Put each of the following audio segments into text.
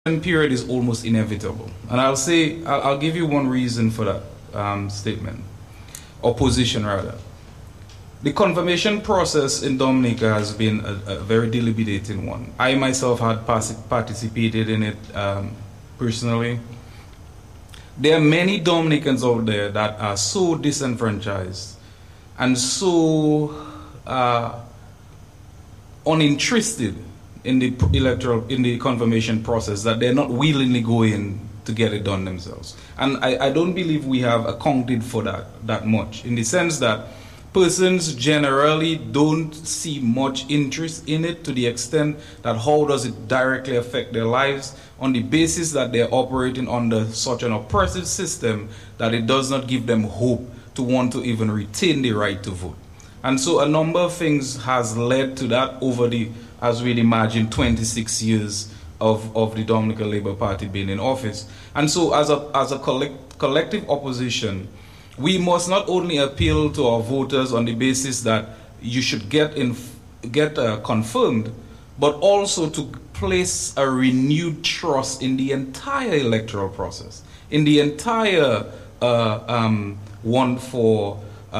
period is almost inevitable. And I'll give you one reason for that statement, or position rather. The confirmation process in Dominica has been a very deliberating one. I myself had participated in it personally. There are many Dominicans out there that are so disenfranchised and so uninterested in the confirmation process that they're not willingly going to get it done themselves. And I don't believe we have accounted for that much, in the sense that persons generally don't see much interest in it, to the extent that how does it directly affect their lives, on the basis that they're operating under such an oppressive system that it does not give them hope to want to even retain the right to vote. And so a number of things has led to that over the, as we'd imagine, 26 years of the Dominican Labour Party being in office. And so as a collective opposition, we must not only appeal to our voters on the basis that you should get confirmed, but also to place a renewed trust in the entire electoral process, in the entire one for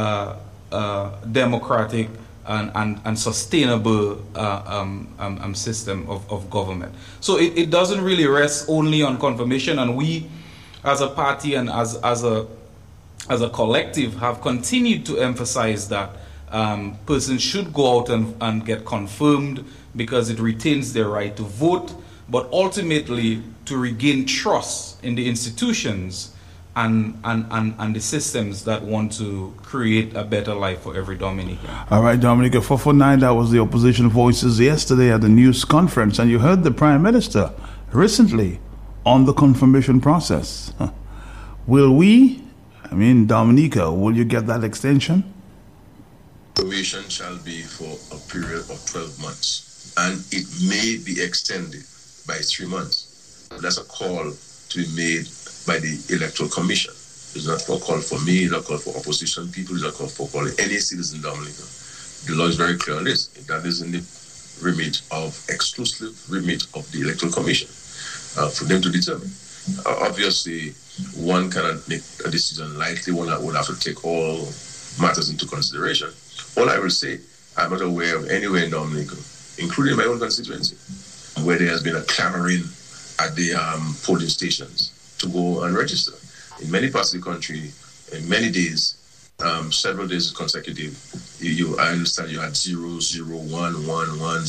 democratic and sustainable system of government. So it doesn't really rest only on confirmation, and we as a party and as a collective have continued to emphasize that persons should go out and get confirmed because it retains their right to vote, but ultimately to regain trust in the institutions and the systems that want to create a better life for every Dominican. All right, Dominica, 449, that was the opposition voices yesterday at the news conference, and you heard the Prime Minister recently on the confirmation process. Will we, Dominica, will you get that extension? Confirmation shall be for a period of 12 months, and it may be extended by 3 months. That's a call to be made by the Electoral Commission. It's not a call for me, it's not a call for opposition people, it's not a call for any citizen in Dominica. The law is very clear on this. That is in the exclusive remit of the Electoral Commission for them to determine. Obviously, one cannot make a decision lightly. One will have to take all matters into consideration. All I will say, I'm not aware of anywhere in Dominica, including my own constituency, where there has been a clamoring at the polling stations to go and register. In many parts of the country, in many days, several days consecutive, I understand you had 00111,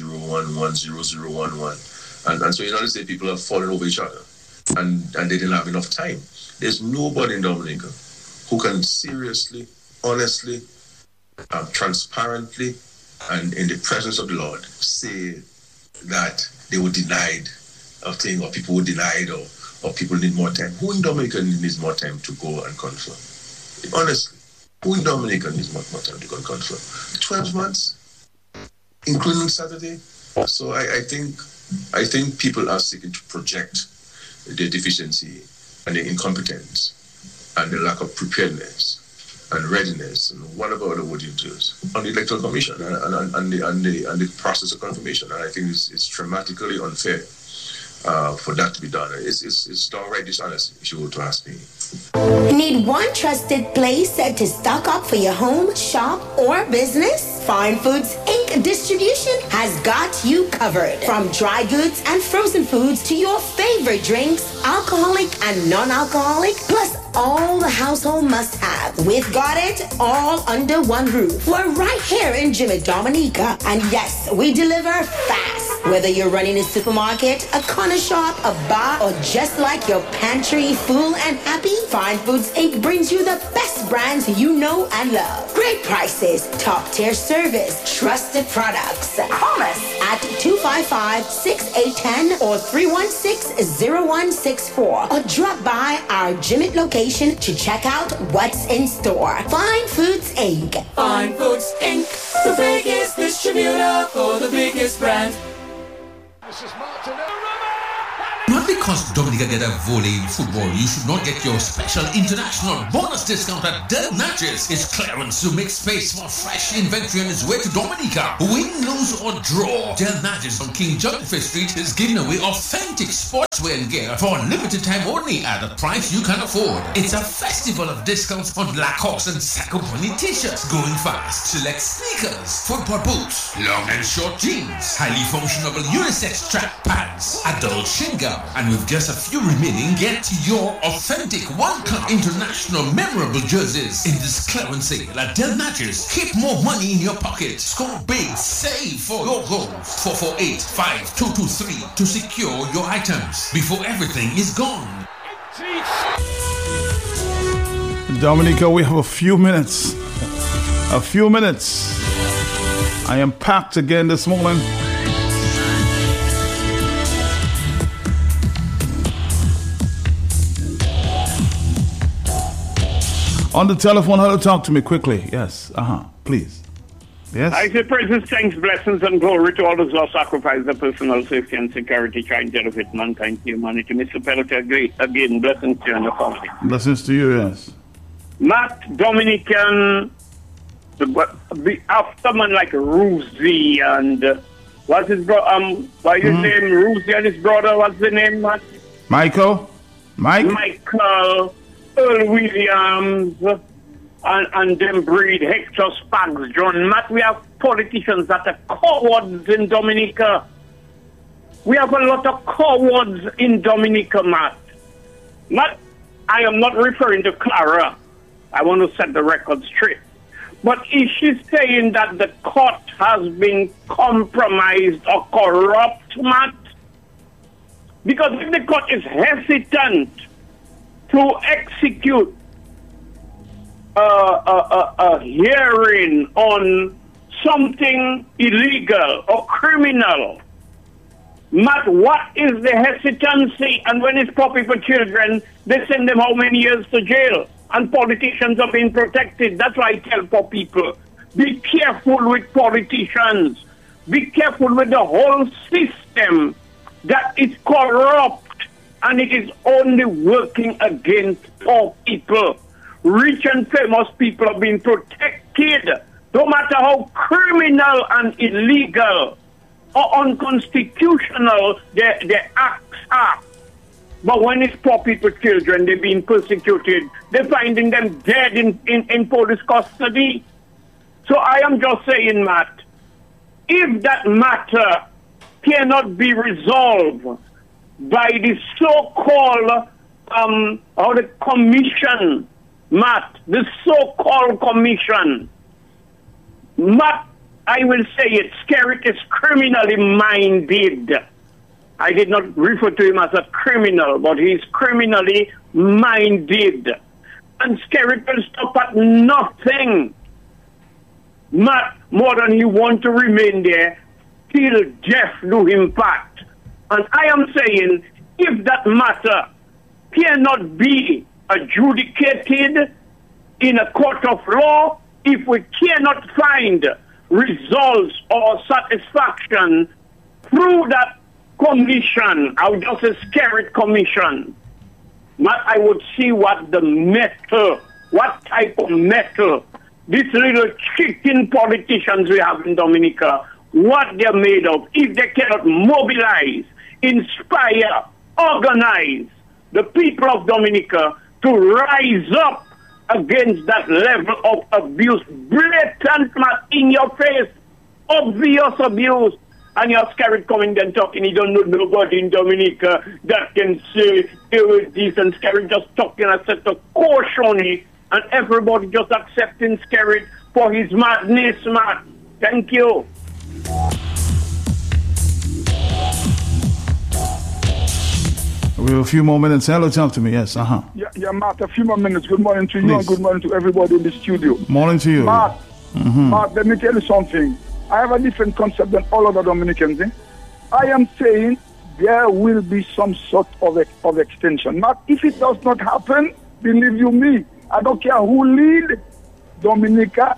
0011, 0011. And so you know, say people are falling over each other and they didn't have enough time. There's nobody in Dominica who can seriously, honestly, transparently, and in the presence of the Lord, say that they were denied of thing, or people were denied, or people need more time. Who in Dominica needs more time to go and confirm? Honestly, who in Dominica needs more time to go and confirm? 12 months, including Saturday. So I think people are seeking to project their deficiency and their incompetence and the lack of preparedness and readiness and whatever other word you use on the Electoral Commission and the process of confirmation. And I think it's dramatically unfair for that to be done. It's downright dishonest, if you were to ask me. Need one trusted place to stock up for your home, shop, or business? Fine Foods Inc. Distribution has got you covered. From dry goods and frozen foods to your favorite drinks, alcoholic and non-alcoholic, plus all the household must-have. We've got it all under one roof. We're right here in Jimmy Dominica. And yes, we deliver fast. Whether you're running a supermarket, a corner shop, a bar, or just like your pantry full and happy, Fine Foods Inc. brings you the best brands you know and love. Great prices, top-tier service, trusted products. Call us at 255-6810 or 316-0164 or drop by our Jimmy location to check out what's in store. Fine Foods Inc. Fine Foods Inc. The biggest distributor for the biggest brand. Not Because Dominica get a volley football, you should not get your special international bonus discount at Del Natchez. It's clearance to make space for fresh inventory on its way to Dominica. Win, lose or draw, Del Natchez on King John Street is giving away authentic sportswear and gear for a limited time only at a price you can afford. It's a festival of discounts on Lacoste and Saccompany t-shirts, going fast. Select sneakers, football boots, long and short jeans, highly functional unisex track pants, adult shin guard, and with just a few remaining, get your authentic One Club International memorable jerseys in this clearance sale at Del Natchez. Keep more money in your pocket. Score big, save for your goals. 448-5223 to secure your items before everything is gone. Dominica, we have a few minutes. A few minutes. I am packed again this morning. On the telephone, how to talk to me quickly. Yes. Please. Yes. I say praises, thanks, blessings, and glory to all those who have sacrificed their personal safety and security trying to elevate mankind to humanity. Mr. Pellet, again, blessings to you and your family. Blessings to you, yes. Matt, Dominican, the afterman like Ruzi and what's his brother? What's his name? Ruzi and his brother. What's the name, Matt? Michael. Michael, Earl Williams, and them breed Hector Spags, John Matt. We have politicians that are cowards in Dominica. We have a lot of cowards in Dominica, Matt. Matt, I am not referring to Clara. I want to set the record straight. But is she saying that the court has been compromised or corrupt, Matt? Because if the court is hesitant to execute a hearing on something illegal or criminal, Matt, what is the hesitancy? And when it's property for children, they send them how many years to jail? And politicians are being protected. That's why I tell poor people, be careful with politicians. Be careful with the whole system that is corrupt and it is only working against poor people. Rich and famous people are being protected, no matter how criminal and illegal or unconstitutional their acts are. But when it's poor people, children, they're being persecuted. They're finding them dead in police custody. So I am just saying, Matt, if that matter cannot be resolved by the so-called the commission, Matt, the so-called commission, Matt, I will say it, Skerritt is criminally minded. I did not refer to him as a criminal, but he's criminally minded. And Skerritt will stop at nothing, Matt, more than he wants to remain there till death do him part. And I am saying, if that matter cannot be adjudicated in a court of law, if we cannot find results or satisfaction through that commission, I would just say Skerritt commission, Matt, I would see what the metal, what type of metal these little chicken politicians we have in Dominica, what they're made of, if they cannot mobilize, inspire, organize the people of Dominica to rise up against that level of abuse, blatant, in your face, obvious abuse. And you're Skerritt coming and talking, you don't know nobody in Dominica that can say it was decent. Skerritt just talking a set of caution, and everybody just accepting Skerritt for his madness, man. Thank you. We have a few more minutes. Hello, talk to me. Yes, Yeah, Matt, a few more minutes. Good morning to you and good morning to everybody in the studio. Morning to you. Matt, Matt, let me tell you something. I have a different concept than all other Dominicans. I am saying there will be some sort of extension. Matt, if it does not happen, believe you me, I don't care who lead Dominica,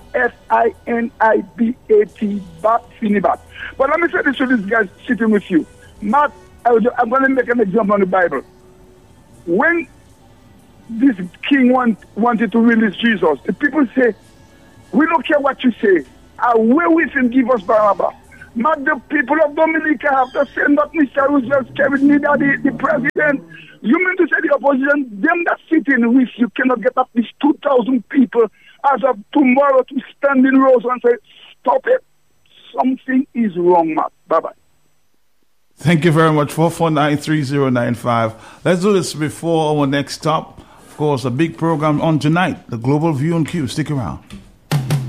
FINIBAT, Finibat. But let me say this to these guys sitting with you. Matt, I'm going to make an example on the Bible. When this king wanted to release Jesus, the people say, we don't care what you say. Away with him, give us Barabbas. Not the people of Dominica have to say, not Mr. Roosevelt carried me that the president. You mean to say the opposition, them that sitting with you cannot get at least 2,000 people as of tomorrow to stand in rows and say, stop it. Something is wrong, Matt. Bye-bye. Thank you very much. 4493095. Let's do this before our next stop. Of course, a big program on tonight, the Global View on Q. Stick around.